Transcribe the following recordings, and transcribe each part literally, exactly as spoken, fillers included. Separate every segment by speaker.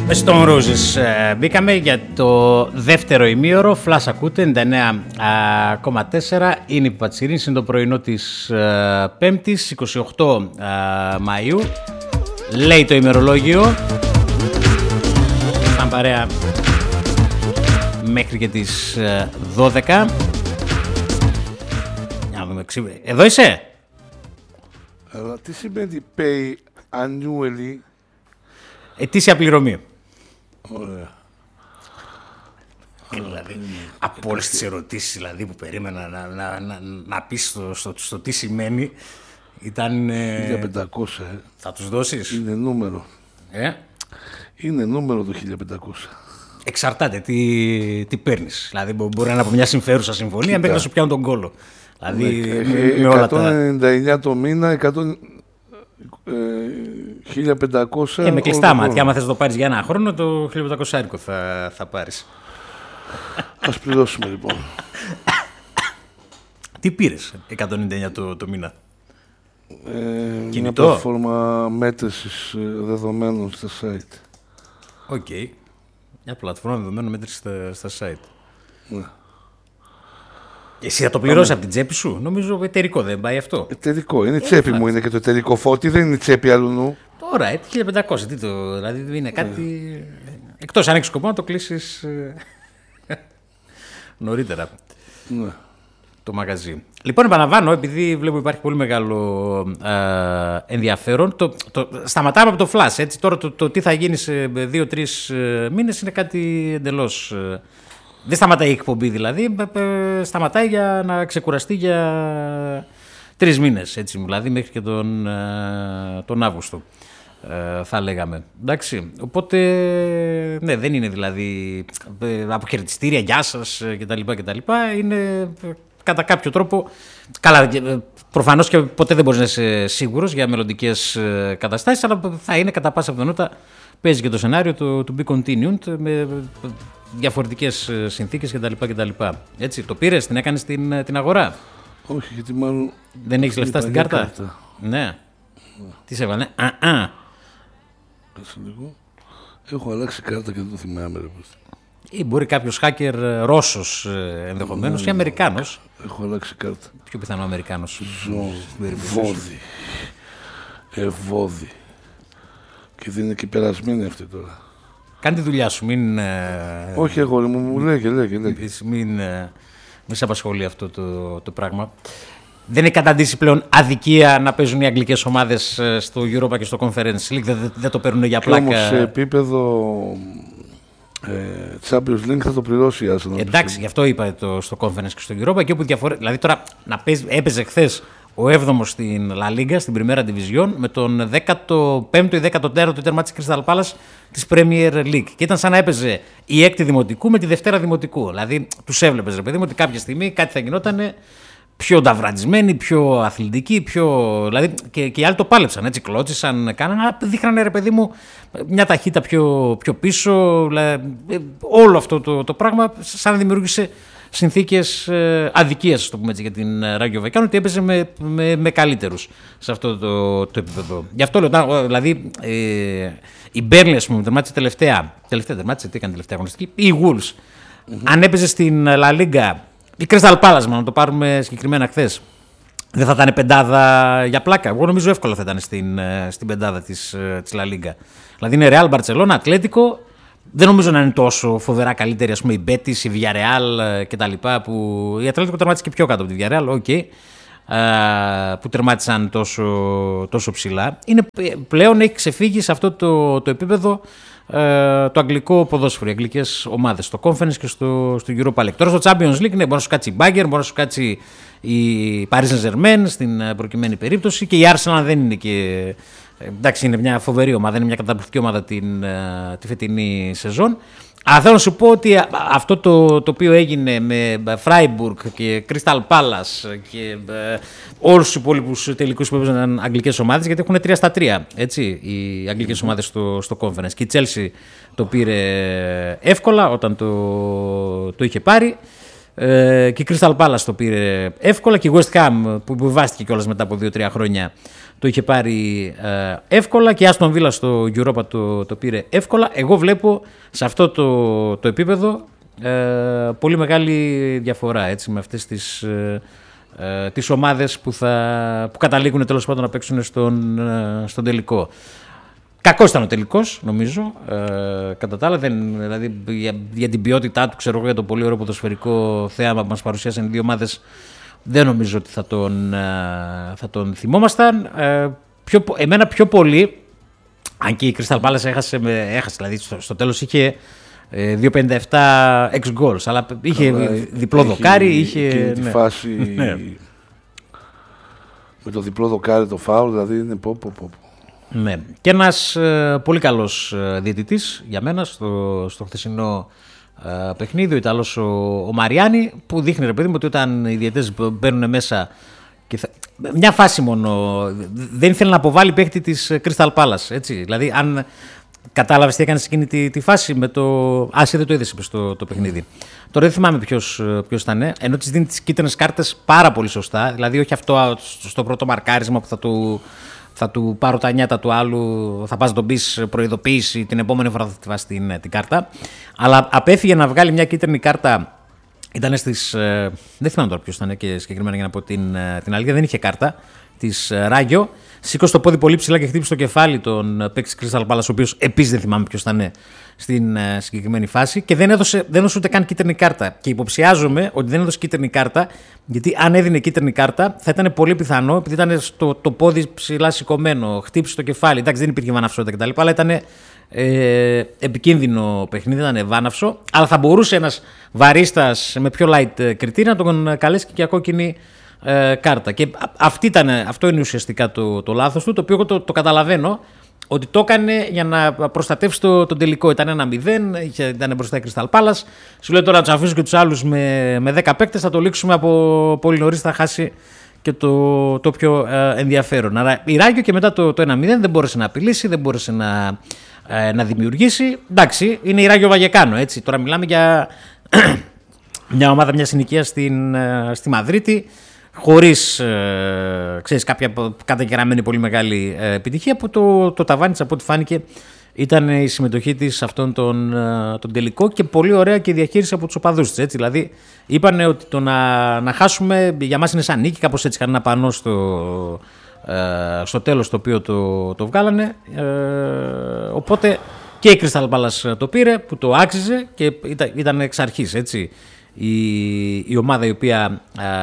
Speaker 1: Με Stone Roses μπήκαμε για το δεύτερο ημίωρο. Flash ακούτε, ενενήντα εννέα κόμμα τέσσερα. Είναι η Πατσιρίνης, είναι το πρωινό της Πέμπτης, εικοστή ογδόη Μαΐου. Λέει το ημερολόγιο. Σαν παρέα μέχρι και τις δώδεκα. Να δούμε. Εδώ είσαι.
Speaker 2: Αλλά τι σημαίνει pay annually?
Speaker 1: Ετήσια πληρωμή.
Speaker 2: Ωραία.
Speaker 1: Δηλαδή, από όλες τις ερωτήσεις δηλαδή, που περίμενα να, να, να, να πεις στο, στο, στο τι σημαίνει, ήταν...
Speaker 2: χίλια πεντακόσια, ε.
Speaker 1: Θα τους δώσεις?
Speaker 2: Είναι νούμερο.
Speaker 1: Ε?
Speaker 2: Είναι νούμερο το χίλια πεντακόσια.
Speaker 1: Εξαρτάται τι, τι παίρνεις. Δηλαδή, μπορεί να είναι από μια συμφέρουσα συμφωνία μέχρι να σου πιάνουν τον κόλο. Δηλαδή,
Speaker 2: ναι,
Speaker 1: με, με όλα
Speaker 2: εκατόν ενενήντα εννιά τα... το μήνα, εκατό, ε, χίλια πεντακόσια.
Speaker 1: Και με κλειστά μάτια. Άμα θες να το πάρεις για ένα χρόνο, το χίλια πεντακόσια άρικο θα, θα πάρεις.
Speaker 2: Ας πληρώσουμε λοιπόν.
Speaker 1: Τι πήρες εκατόν ενενήντα εννιά το, το μήνα?
Speaker 2: Ε,
Speaker 1: Κινητό.
Speaker 2: Μια πλατφόρμα μέτρησης δεδομένων στα site.
Speaker 1: Οκ. Okay. Μια πλατφόρμα δεδομένων μέτρησης στα, στα site.
Speaker 2: Ναι.
Speaker 1: Εσύ θα το πληρώσεις από την τσέπη σου? Νομίζω εταιρικό δεν πάει αυτό.
Speaker 2: Εταιρικό. Είναι η τσέπη μου, είναι και το εταιρικό Φώτη, δεν είναι η τσέπη αλλού.
Speaker 1: Τώρα, ε, χίλια πεντακόσια, τι το, δηλαδή είναι κάτι... Ναι. Εκτός αν έχεις σκοπό να το κλείσεις νωρίτερα.
Speaker 2: Ναι.
Speaker 1: Το μαγαζί. Λοιπόν, επαναλαμβάνω, επειδή βλέπω υπάρχει πολύ μεγάλο ε, ενδιαφέρον, το, το, σταματάμε από το flash, έτσι. Τώρα το, το τι θα γίνει σε δύο-τρεις μήνες είναι κάτι εντελώς... Ε, δεν σταματάει η εκπομπή δηλαδή, ε, σταματάει για να ξεκουραστεί για τρεις μήνες, έτσι, δηλαδή μέχρι και τον, ε, τον Αύγουστο. Ε, θα λέγαμε. Εντάξει. Οπότε, ναι, δεν είναι δηλαδή ε, αποχαιρετιστήρια, γεια σας κτλ. κτλ. Είναι ε, κατά κάποιο τρόπο. Καλά, ε, προφανώς και ποτέ δεν μπορείς να είσαι σίγουρος για μελλοντικές ε, καταστάσεις, αλλά θα είναι κατά πάσα πιθανότητα. Παίζει και το σενάριο το to be continued με διαφορετικές συνθήκες κτλ. κτλ. Έτσι, το πήρες, την έκανες την, την αγορά?
Speaker 2: Όχι, γιατί μάλλον.
Speaker 1: Δεν έχεις λεφτά στην κάρτα? κάρτα. Ναι. ναι. Τι σε έβαλε? Α, α.
Speaker 2: Κάτσε λίγο. Έχω αλλάξει κάρτα και δεν το θυμάμαι.
Speaker 1: Ή μπορεί κάποιος hacker Ρώσος ενδεχομένως, ή Αμερικάνος.
Speaker 2: Έχω αλλάξει κάρτα.
Speaker 1: Πιο πιθανό Αμερικάνος.
Speaker 2: Ζω. Βόδι. Ευώδη. Και δεν είναι και περασμένη αυτή τώρα.
Speaker 1: Κάνε τη δουλειά σου, μην...
Speaker 2: Όχι εγώ, μου, μου λέγε, λέγε, λέγε.
Speaker 1: Μην, μην σε απασχολεί αυτό το, το πράγμα. Δεν είναι καταντήσει πλέον αδικία να παίζουν οι αγγλικές ομάδες στο Europa και στο Conference League, δεν, δεν το παίρνουν για πλάκα.
Speaker 2: Όμως σε επίπεδο ε, Champions League θα το πληρώσει η Arsenal.
Speaker 1: Εντάξει, γι' αυτό είπα το, στο Conference και στο Europa. Και όπου διαφορε... Δηλαδή τώρα να παίζει, έπαιζε χθες ο έβδομος στην La Liga, στην Primera Division, με τον δέκατο πέμπτο ή δέκατο τέταρτο τέρμα της Crystal Palace της Premier League. Και ήταν σαν να έπαιζε η έκτη δημοτικού με τη δευτέρα δημοτικού. Δηλαδή τους έβλεπες, ρε παιδί μου, ότι κάποια στιγμή κάτι θα γινότανε πιο νταυραντισμένοι, πιο αθλητικοί, πιο... Δηλαδή και, και οι άλλοι το πάλεψαν, έτσι, κλώτσισαν, κάνανε, δείχνανε, ρε παιδί μου, μια ταχύτητα πιο, πιο πίσω. Δηλαδή, όλο αυτό το, το πράγμα σαν να δημιούργησε συνθήκες ε, αδικίας, το πούμε έτσι, για την Ράγιο Βαϊκάνο, ότι έπαιζε με, με, με καλύτερους σε αυτό το, το επίπεδο. Γι' αυτό λέω, δηλαδή, ε, η Μπέρνλι, ας πούμε, τερμάτισε τελευταία, τελευταία τερμάτισε, τι έκανε τελευταία αγωνιστική, η Wolves, mm-hmm. αν έπαιζε στην La Liga, η Crystal Palace, να το πάρουμε συγκεκριμένα χθες, δεν θα ήταν πεντάδα για πλάκα? Εγώ νομίζω εύκολα θα ήταν στην, στην πεντάδα της, της La Liga. Δηλαδή είναι Real, Barcelona, Ατλέτικο. Δεν νομίζω να είναι τόσο φοβερά καλύτερη, ας πούμε, η Betis, η Villarreal κτλ. Που η Ατλέτικο τερμάτισε και πιο κάτω από τη Villarreal, okay, που τερμάτισαν τόσο, τόσο ψηλά. Είναι, πλέον έχει ξεφύγει σε αυτό το, το επίπεδο το αγγλικό ποδόσφαιρο, οι αγγλικές ομάδες, στο Conference και στο, στο Europa League. Τώρα στο Champions League, ναι, μπορεί να σου κάτσει η Bayern, μπορεί να σου κάτσει η Paris Saint-Germain στην προκειμένη περίπτωση, και η Arsenal δεν είναι και... Εντάξει, είναι μια φοβερή ομάδα, είναι μια καταπληκτική ομάδα την, τη φετινή σεζόν. Αλλά θέλω να σου πω ότι αυτό το, το οποίο έγινε με Freiburg και Crystal Palace και ε, όλους τους υπόλοιπους τελικούς που έπαιζαν αγγλικές ομάδες, γιατί έχουν τρία στα τρία, έτσι, οι αγγλικές ομάδες στο, στο Conference. Και η Chelsea το πήρε εύκολα όταν το, το είχε πάρει. Ε, και η Crystal Palace το πήρε εύκολα και η West Ham που επιβάστηκε κιόλας μετά από δύο τρία χρόνια το είχε πάρει ε, εύκολα και η Aston Villa στο Europa το, το πήρε εύκολα. Εγώ βλέπω σε αυτό το, το επίπεδο ε, πολύ μεγάλη διαφορά έτσι, με αυτές τις, ε, ε, τις ομάδες που, θα, που καταλήγουν τέλος πάντων να παίξουν στον, ε, στον τελικό. Κακός ήταν ο τελικός, νομίζω. Ε, κατά τα άλλα, δεν, δηλαδή, για, για την ποιότητά του, ξέρω εγώ, για το πολύ ωραίο ποδοσφαιρικό θέαμα που μας παρουσίασαν οι δύο ομάδες, δεν νομίζω ότι θα τον, ε, θα τον θυμόμασταν. Ε, πιο, εμένα πιο πολύ, αν και η Crystal Palace έχασε, έχασε δηλαδή στο, στο τέλος είχε ε, δύο πενήντα επτά ex goals, αλλά είχε Καλά, διπλό έχει, δοκάρι. Είχε
Speaker 2: ναι. τη φάση
Speaker 1: ναι.
Speaker 2: με το διπλό δοκάρι το φάουλ, δηλαδή είναι πω πω πω.
Speaker 1: Ναι. Και ένας ε, πολύ καλός ε, διαιτητής για μένα στο, στο χθεσινό ε, παιχνίδι, ο Ιταλός ο, ο Μαριάννη, που δείχνει ρε παιδί μου ότι όταν οι διαιτητές μπαίνουν μέσα και θα, μια φάση μόνο, δεν ήθελε να αποβάλει παίκτη της Crystal Palace, έτσι, δηλαδή αν κατάλαβες τι έκανε σε εκείνη τη, τη φάση με το... Άσυ δεν το είδες στο το παιχνίδι. Τώρα δεν θυμάμαι ποιος, ποιος ήταν, ενώ της δίνει τις κίτρινες κάρτες πάρα πολύ σωστά, δηλαδή όχι αυτό στο πρώτο μαρκάρισμα που θα του... θα του πάρω τα νιάτα του άλλου, θα πας να τον πεις προειδοποίηση, την επόμενη φορά θα τη βάσει την, την κάρτα. Αλλά απέφυγε να βγάλει μια κίτρινη κάρτα, ήταν στις, ε, δεν θυμάμαι τώρα ποιος ήταν και συγκεκριμένα για να πω την, την αλήθεια, δεν είχε κάρτα, της ε, Ράγιο. Σήκωσε το πόδι πολύ ψηλά και χτύπησε το κεφάλι τον παίκτη της Crystal Palace, ο οποίος επίσης δεν θυμάμαι ποιος ήταν στην ε, συγκεκριμένη φάση και δεν έδωσε, δεν έδωσε ούτε καν κίτρινη κάρτα. Και υποψιάζομαι ότι δεν έδωσε κίτρινη κάρτα, γιατί αν έδινε κίτρινη κάρτα θα ήταν πολύ πιθανό, επειδή ήταν στο, το πόδι ψηλά σηκωμένο, χτύπησε το κεφάλι. Εντάξει, δεν υπήρχε βαναυσότητα κτλ. Αλλά ήταν ε, επικίνδυνο παιχνίδι, ήταν βάναυσο. Αλλά θα μπορούσε ένας βαρίστας με πιο light κριτήρια να τον καλέσει και για κόκκινη ε, κάρτα. Και αυτή ήταν, αυτό είναι ουσιαστικά το, το λάθος του, το οποίο το, το καταλαβαίνω. Ότι το έκανε για να προστατεύσει το, τον τελικό. Ήταν ένα μηδέν, ήταν μπροστά η Crystal Palace. Σου λέει τώρα να του αφήσω και του άλλου με, με δέκα παίκτες, θα το λήξουμε από πολύ νωρίς, θα χάσει και το, το πιο ε, ενδιαφέρον. Άρα η Ράγιο και μετά το, το ένα μηδέν δεν μπόρεσε να απειλήσει, δεν μπόρεσε να, ε, να δημιουργήσει. Εντάξει, είναι η Ράγιο Βαγεκάνο, έτσι. Τώρα μιλάμε για μια ομάδα μια συνοικία στην, ε, στη Μαδρίτη, χωρίς ε, ξέρεις, κάποια καταγεγραμμένη πολύ μεγάλη ε, επιτυχία, που το, το ταβάνι της από ό,τι φάνηκε ήταν η συμμετοχή της σε αυτόν τον, ε, τον τελικό και πολύ ωραία και η διαχείριση από τους οπαδούς της. Έτσι. Δηλαδή είπανε ότι το να, να χάσουμε για μας είναι σαν νίκη, κάπως έτσι είχαν ένα πανό στο, ε, στο τέλος το οποίο το, το βγάλανε. Ε, οπότε και η Crystal Palace το πήρε, που το άξιζε και ήταν, ήταν εξ αρχής, έτσι. Η, η ομάδα η οποία α,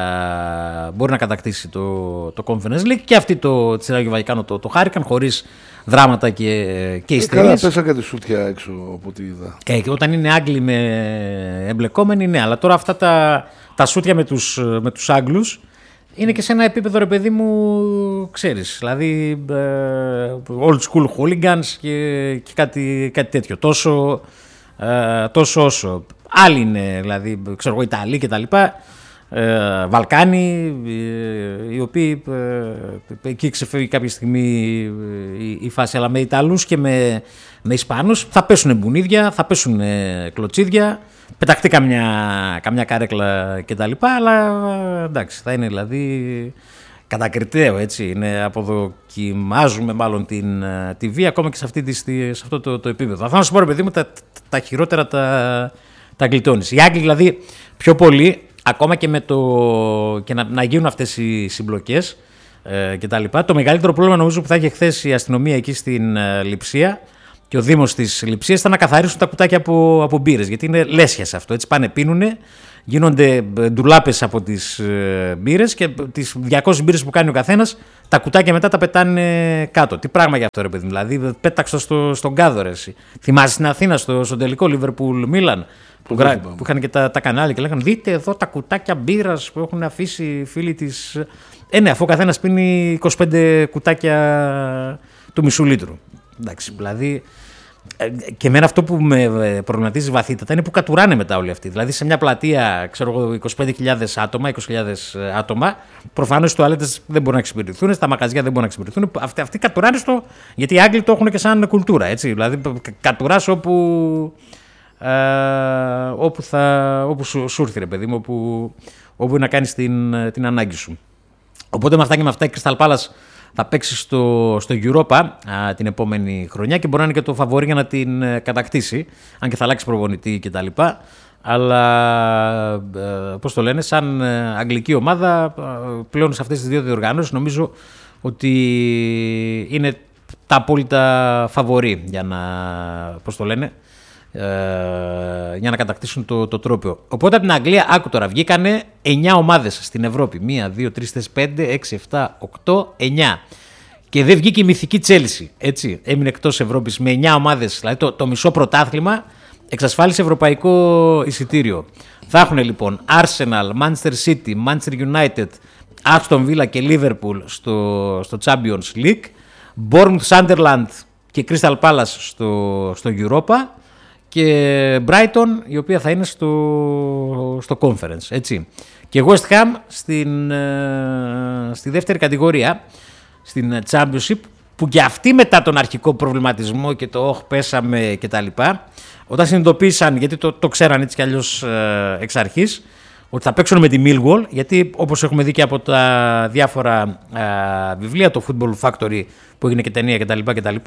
Speaker 1: μπορεί να κατακτήσει το, το Conference League, και αυτή το της Ράγιο Βαγεκάνο το, το χάρηκαν χωρίς δράματα και, και ιστερίες.
Speaker 2: Καλά πέσαν κάτι σούτια έξω από ό,τι είδα.
Speaker 1: Ε, και όταν είναι Άγγλοι με εμπλεκόμενοι, ναι, αλλά τώρα αυτά τα, τα σούτια με τους, με τους Άγγλους είναι και σε ένα επίπεδο, ρε παιδί μου, ξέρεις, δηλαδή ε, old school hooligans και, και κάτι, κάτι τέτοιο, τόσο, ε, τόσο όσο. Άλλοι είναι, δηλαδή, ξέρω εγώ, Ιταλοί και τα λοιπά, ε, Βαλκάνοι, ε, οι οποίοι ε, εκεί ξεφεύγει κάποια στιγμή η, η φάση, αλλά με Ιταλούς και με, με Ισπανούς θα πέσουν μπουνίδια, θα πέσουν κλωτσίδια, πεταχτεί καμιά, καμιά καρέκλα και τα λοιπά, αλλά εντάξει, θα είναι δηλαδή κατακριτέο, έτσι, είναι, αποδοκιμάζουμε μάλλον την, τη βία ακόμα και σε, αυτή τη, σε αυτό το, το επίπεδο. Θα να σου πω, ρε παιδί μου, τα, τα χειρότερα τα... τα γλιτώνεις. Οι Άγγλοι δηλαδή πιο πολύ, ακόμα και με το και να, να γίνουν αυτές οι συμπλοκές ε, και τα λοιπά. Το μεγαλύτερο πρόβλημα νομίζω που θα είχε χθες η αστυνομία εκεί στην ε, Λειψία και ο Δήμος της Λειψίας ήταν να καθαρίσουν τα κουτάκια από, από μπύρες, γιατί είναι λέσχες αυτό, έτσι πάνε πίνουνε, γίνονται ντουλάπες από τις ε, μπύρες και τις διακόσιες μπύρες που κάνει ο καθένας, τα κουτάκια μετά τα πετάνε κάτω. Τι πράγμα για αυτό, ρε παιδί, δηλαδή πέταξε στο, στον κάδο, ρε, εσύ. Θυμάσαι στην Αθήνα στο, στον τελικό Liverpool-Milan, που, γρα... που είχαν και τα, τα κανάλια και λέγανε δείτε εδώ τα κουτάκια μπύρας που έχουν αφήσει οι φίλοι της. Ε, ναι, αφού ο καθένας πίνει είκοσι πέντε κουτάκια του μισού λίτρου. Εντάξει, δηλαδή. Και εμένα αυτό που με προβληματίζει βαθύτατα είναι που κατουράνε μετά όλοι αυτοί. Δηλαδή σε μια πλατεία, ξέρω εγώ, είκοσι πέντε χιλιάδες άτομα, είκοσι χιλιάδες άτομα, προφανώς οι τουαλέτες δεν μπορούν να εξυπηρετηθούν, στα μαγαζιά δεν μπορούν να εξυπηρετηθούν. Αυτοί, αυτοί κατουράνε στο. Γιατί οι Άγγλοι το έχουν και σαν κουλτούρα. Έτσι. Δηλαδή κατουράς όπου. ε, όπου, θα, όπου σου, σου έρθει, ρε παιδί μου, όπου, όπου να κάνεις την, την ανάγκη σου. Οπότε με αυτά και με αυτά η Crystal Palace θα παίξει στο, στο Europa α, την επόμενη χρονιά και μπορεί να είναι και το φαβορί για να την ε, κατακτήσει, αν και θα αλλάξει προπονητή κτλ. Αλλά, ε, πώς το λένε, σαν ε, αγγλική ομάδα ε, πλέον σε αυτές τις δύο διοργανώσεις νομίζω ότι είναι τα απόλυτα φαβορί για να, πώς το λένε, ε, για να κατακτήσουν το, το τρόπαιο. Οπότε από την Αγγλία, άκου τώρα, βγήκανε εννιά ομάδες στην Ευρώπη. μία, δύο, τρεις, τέσσερις, πέντε, έξι, επτά, οκτώ, εννιά. Και δεν βγήκε η μυθική Chelsea, έτσι. Έμεινε εκτός Ευρώπης με εννιά ομάδες, δηλαδή το, το μισό πρωτάθλημα εξασφάλισε ευρωπαϊκό εισιτήριο. Θα έχουν λοιπόν Arsenal, Manchester City, Manchester United, Aston Villa και Liverpool στο, στο Champions League, Bournemouth, Sunderland και Crystal Palace στο, στο Europa και Brighton, η οποία θα είναι στο, στο Conference, έτσι. Και West Ham στην, στη δεύτερη κατηγορία, στην Championship, που και αυτοί μετά τον αρχικό προβληματισμό και το «όχ, πέσαμε» και τα λοιπά, όταν συνειδητοποίησαν, γιατί το, το ξέραν έτσι κι αλλιώς ε, εξ αρχής, ότι θα παίξουν με τη Millwall, γιατί όπως έχουμε δει και από τα διάφορα ε, βιβλία, το Football Factory που έγινε και ταινία κτλ. κτλ.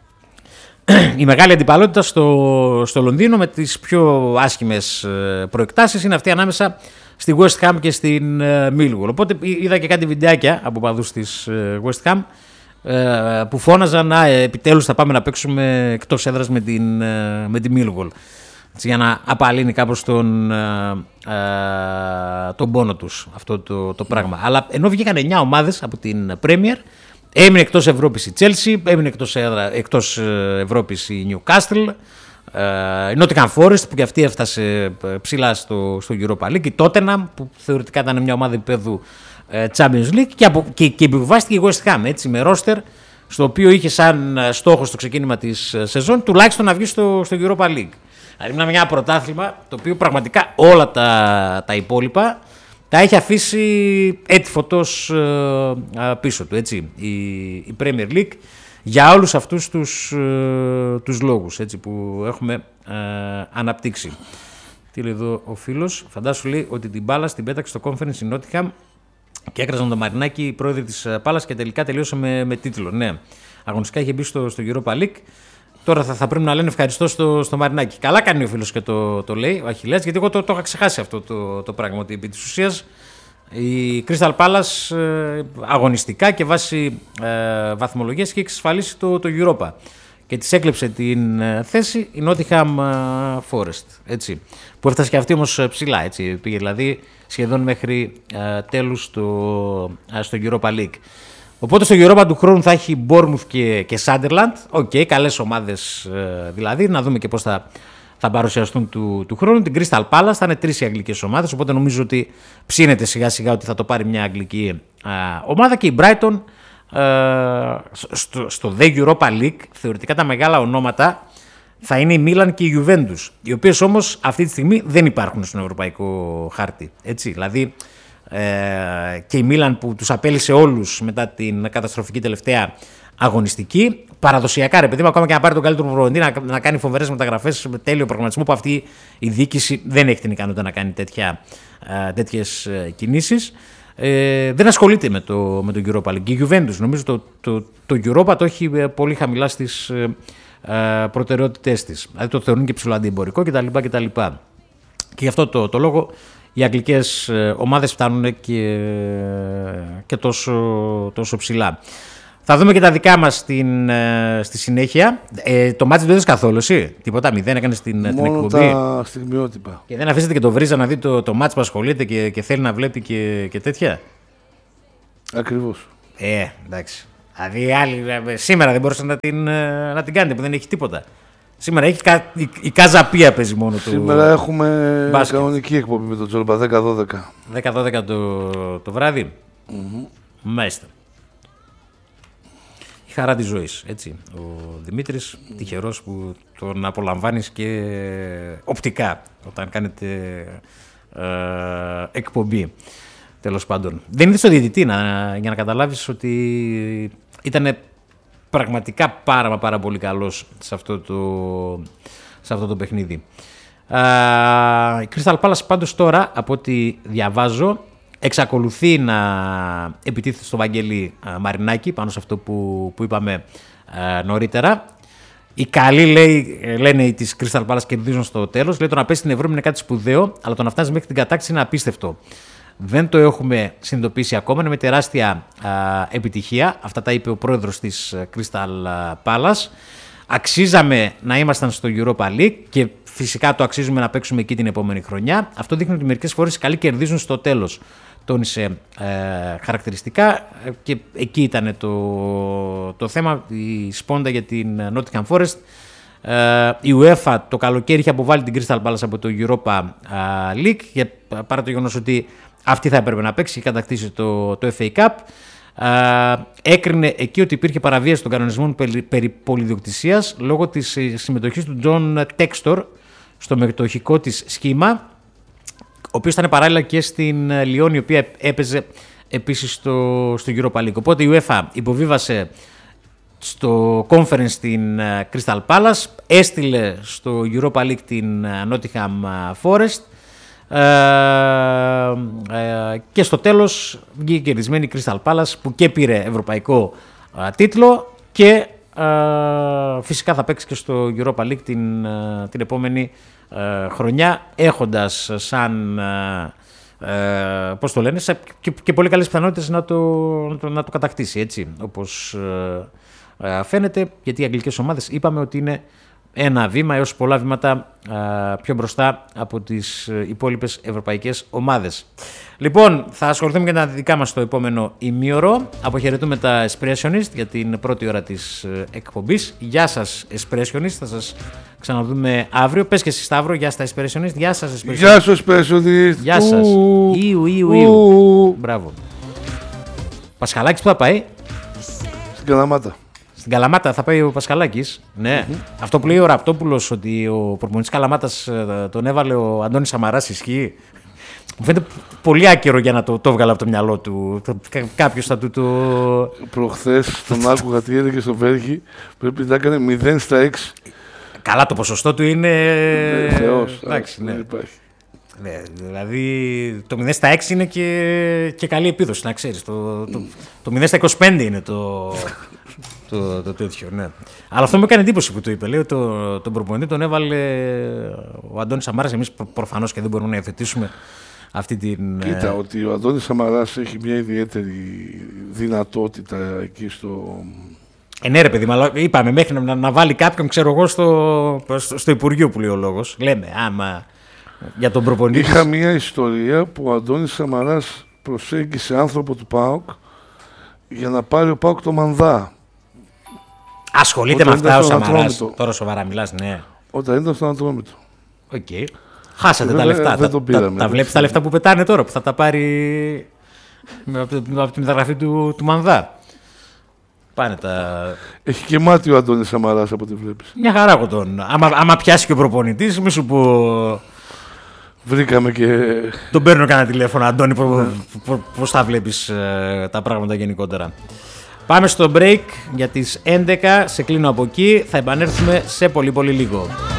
Speaker 1: Η μεγάλη αντιπαλότητα στο, στο Λονδίνο με τις πιο άσχημες προεκτάσεις είναι αυτή ανάμεσα στη West Ham και στην ε, Millwall. Οπότε είδα και κάτι βιντεάκια από παδούς της ε, West Ham ε, που φώναζαν «Α, ε, επιτέλους θα πάμε να παίξουμε εκτός έδρας με την, ε, με τη Millwall». Για να απαλύνει κάπως τον, ε, ε, τον πόνο τους αυτό το, το πράγμα. Αλλά ενώ βγήκαν εννιά ομάδες από την Premier, έμεινε εκτός Ευρώπης η Chelsea, έμεινε εκτός, έδρα, εκτός Ευρώπης η Newcastle, ε, η Nottingham Forest που και αυτή έφτασε ψηλά στο, στο Europa League, η Tottenham που θεωρητικά ήταν μια ομάδα επίπεδου ε, Champions League και, από, και, και επιβιβάστηκε η West Ham, έτσι, με ρόστερ στο οποίο είχε σαν στόχο στο ξεκίνημα της σεζόν τουλάχιστον να βγει στο, στο Europa League. Δηλαδή είναι μια πρωτάθλημα το οποίο πραγματικά όλα τα, τα υπόλοιπα τα έχει αφήσει έτη φωτός ε, πίσω του, έτσι, η, η Premier League για όλους αυτούς τους, ε, τους λόγους, έτσι, που έχουμε ε, αναπτύξει. Τι λέει εδώ ο φίλος, φαντάσου λέει ότι την μπάλα στην πέταξε στο Conference η Nottingham και έκραζαν τον Μαρινάκη οι πρόεδροι της Πάλας και τελικά τελείωσε με, με τίτλο. Ναι, αγωνιστικά είχε μπει στο, στο Europa League. Τώρα θα, θα πρέπει να λένε ευχαριστώ στο, στο Μαρινάκη. Καλά κάνει ο φίλος και το, το λέει, ο Αχιλλέας, γιατί εγώ το, το είχα ξεχάσει αυτό το, το πράγμα. Ότι επί της ουσίας η Crystal Palace ε, αγωνιστικά και βάσει ε, βαθμολογίας είχε εξασφαλίσει το, το Europa. Και της έκλεψε την ε, θέση η Nottingham Forest. Έτσι, που έφτασε και αυτή όμως ψηλά. Έτσι, πήγε δηλαδή σχεδόν μέχρι ε, τέλους στο, ε, στο Europa League. Οπότε στο Europa του χρόνου θα έχει Bournemouth και, και Sunderland. Οκ, okay, καλές ομάδες ε, δηλαδή. Να δούμε και πώς θα, θα παρουσιαστούν του, του χρόνου. Την Crystal Palace θα είναι τρεις οι αγγλικές ομάδες. Οπότε νομίζω ότι ψήνεται σιγά σιγά ότι θα το πάρει μια αγγλική ε, ομάδα. Και η Brighton ε, στο, στο The Europa League θεωρητικά τα μεγάλα ονόματα θα είναι η Milan και η Juventus. Οι οποίες όμως αυτή τη στιγμή δεν υπάρχουν στον ευρωπαϊκό χάρτη. Έτσι, δηλαδή. Ε, και η Μίλαν που τους απέλυσε όλους μετά την καταστροφική τελευταία αγωνιστική. Παραδοσιακά, ρε παιδί μου, ακόμα και να πάρει τον καλύτερο προπονητή να, να κάνει φοβερές μεταγραφές με τέλειο προγραμματισμό, που αυτή η διοίκηση δεν έχει την ικανότητα να κάνει τέτοια, ε, τέτοιες κινήσεις. Ε, δεν ασχολείται με το, με το Europa League. Η Juventus, νομίζω το, το, το Europa το έχει πολύ χαμηλά στις ε, ε, προτεραιότητές της. Δηλαδή το θεωρούν και ψηλό αντιεμπορικό κτλ. κτλ. Και γι' αυτό το, το λόγο οι αγγλικές ομάδες φτάνουν και, και τόσο, τόσο ψηλά. Θα δούμε και τα δικά μας στην, στη συνέχεια. Ε, το μάτι δεν είδες καθόλου, εσύ. Τίποτα, μηδέν έκανες την, την εκπομπή.
Speaker 2: Μόνο τα στιγμιότυπα.
Speaker 1: Και δεν αφήσετε και το Βρίζα να δει το, το μάτς που ασχολείται και, και θέλει να βλέπει και, και τέτοια.
Speaker 2: Ακριβώς.
Speaker 1: Ε, εντάξει. Δηλαδή άλλοι, σήμερα δεν μπορούσαν να την, να την κάνετε που δεν έχει τίποτα. Σήμερα έχει η, η Καζαπία παίζει μόνο του.
Speaker 2: Σήμερα έχουμε
Speaker 1: μπάσκετ.
Speaker 2: Κανονική εκπομπή με τον Τζόλμπα δέκα δώδεκα.
Speaker 1: δέκα δώδεκα το, το βράδυ. Mm-hmm. Μάλιστα. Η χαρά της ζωής, έτσι. Ο Δημήτρης, mm. τυχερός που τον απολαμβάνεις και οπτικά όταν κάνετε ε, εκπομπή. Τέλος πάντων. Δεν είδες το διαιτητή να, για να καταλάβεις ότι ήταν πραγματικά πάρα πάρα πολύ καλός σε αυτό το, σε αυτό το παιχνίδι. Uh, η Crystal Palace πάντως τώρα, από ό,τι διαβάζω, εξακολουθεί να επιτίθεται στο Βαγγέλη uh, Μαρινάκη πάνω σε αυτό που, που είπαμε uh, νωρίτερα. Οι καλοί, λέει, λένε, της Crystal Palace κερδίζουν στο τέλος. Λέει, το να πέσει στην Ευρώπη είναι κάτι σπουδαίο, αλλά το να φτάσει μέχρι την κατάκτηση είναι απίστευτο. Δεν το έχουμε συνειδητοποιήσει ακόμα, είναι με τεράστια α, επιτυχία. Αυτά τα είπε ο πρόεδρος της Crystal Palace. Αξίζαμε να ήμασταν στο Europa League και φυσικά το αξίζουμε να παίξουμε εκεί την επόμενη χρονιά. Αυτό δείχνει ότι μερικές φορές οι καλοί κερδίζουν στο τέλος. Τόνισε ε, χαρακτηριστικά και εκεί ήταν το, το θέμα, η σπόντα για την Nottingham Forest. Uh, η UEFA το καλοκαίρι είχε αποβάλει την Crystal Palace από το Europa uh, League και παρά το γεγονός ότι αυτή θα έπρεπε να παίξει και κατακτήσει το, το εφ έι Cup. Uh, έκρινε εκεί ότι υπήρχε παραβίαση των κανονισμών περί, περί πολυδιοκτησίας λόγω της συμμετοχής του John Textor στο μετοχικό της σχήμα, ο οποίος ήταν παράλληλα και στην Λιόν, η οποία έπαιζε επίσης στο, στο Europa League. Οπότε η UEFA υποβίβασε στο conference την Crystal Palace, έστειλε στο Europa League την Nottingham Forest ε, ε, και στο τέλος βγήκε κερδισμένη η Crystal Palace που και πήρε ευρωπαϊκό ε, τίτλο και ε, φυσικά θα παίξει και στο Europa League την, ε, την επόμενη ε, χρονιά, έχοντας σαν ε, ε, πώς το λένε, σε, και, και πολύ καλές πιθανότητες να το, να το, να το κατακτήσει, έτσι, όπως ε, φαίνεται, γιατί οι αγγλικές ομάδες είπαμε ότι είναι ένα βήμα έως πολλά βήματα πιο μπροστά από τις υπόλοιπες ευρωπαϊκές ομάδες. Λοιπόν, θα ασχοληθούμε και τα δικά μας στο επόμενο ημίωρο. Αποχαιρετούμε τα Expressionist για την πρώτη ώρα της εκπομπής. Γεια σας Expressionist, θα σας ξαναδούμε αύριο. Πες και εσύ Σταύρο, γεια στα Expressionist. Γεια σας Expressionist.
Speaker 2: Γεια σας Expressionist.
Speaker 1: Γεια σας. Ιου, ιου, ιου. Μπράβο. Πασχαλάκης που θα πάει?
Speaker 2: Στην Καλαμάτα.
Speaker 1: Στην Καλαμάτα θα πάει ο Πασχαλάκης. Ναι. Mm-hmm. Αυτό που λέει ο Ραπτόπουλος ότι ο προπονητής Καλαμάτας τον έβαλε ο Αντώνης Σαμαράς, ισχύει? Μου φαίνεται πολύ άκυρο για να το, το βγάλω από το μυαλό του. Κάποιος θα του το...
Speaker 2: Προχθές τον άκουγα τι έλεγε στο Βέργη, πρέπει να έκανε μηδέν στα έξι.
Speaker 1: Καλά, το ποσοστό του είναι...
Speaker 2: Ναι, θεός.
Speaker 1: Εντάξει, ναι.
Speaker 2: Δεν υπάρχει.
Speaker 1: Ναι, δηλαδή το μηδέν στα έξι είναι και, και καλή επίδοση, να ξέρεις. Το, το, το μηδέν στα είκοσι πέντε είναι το, το, το τέτοιο, ναι. Αλλά αυτό μου έκανε εντύπωση που το είπε. Λέει το, τον προπονητή τον έβαλε ο Αντώνης Σαμάρας. Εμείς προ, προφανώς και δεν μπορούμε να υιοθετήσουμε αυτή την...
Speaker 2: Κοίτα, ότι ο Αντώνης Σαμαράς έχει μια ιδιαίτερη δυνατότητα εκεί στο...
Speaker 1: Ε, ναι ρε παιδί, αλλά είπαμε μέχρι να, να βάλει κάποιον, ξέρω εγώ, στο, στο, στο Υπουργείο που λέει ο λόγος. Λέμε, άμα... Για τον προπονητή.
Speaker 2: Είχα μια ιστορία που ο Αντώνης Σαμαράς προσέγγισε άνθρωπο του ΠΑΟΚ για να πάρει ο ΠΑΟΚ το μανδά.
Speaker 1: Ασχολείται με αυτά ο Σαμαράς. Τώρα σοβαρά μιλάς, ναι.
Speaker 2: Όταν ήταν στον Ατρόμητο.
Speaker 1: Οκ. Okay. Χάσατε βέβαια, τα λεφτά. Τα, τα, τα βλέπεις τα λεφτά που πετάνε τώρα, που θα τα πάρει από τη μεταγραφή του, του μανδά. Πάνε τα...
Speaker 2: Έχει και μάτι ο Αντώνης Σαμαράς από ό,τι βλέπεις.
Speaker 1: Μια χαρά έχω τον. Άμα, άμα πιάσει και ο προπονητής, μη σου πω...
Speaker 2: Βρήκαμε και...
Speaker 1: Τον παίρνω κανένα τηλέφωνο, Αντώνη, πώς θα βλέπεις ε, τα πράγματα γενικότερα. Πάμε στο break για τις έντεκα, σε κλείνω από εκεί, θα επανέλθουμε σε πολύ πολύ λίγο.